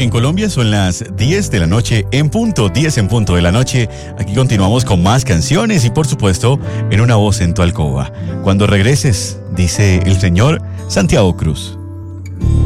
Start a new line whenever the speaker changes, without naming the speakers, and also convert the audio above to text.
En Colombia son las 10 de la noche en punto, 10 en punto de la noche. Aquí continuamos con más canciones y por supuesto en Una Voz en tu Alcoba. Cuando regreses, dice el señor Santiago Cruz.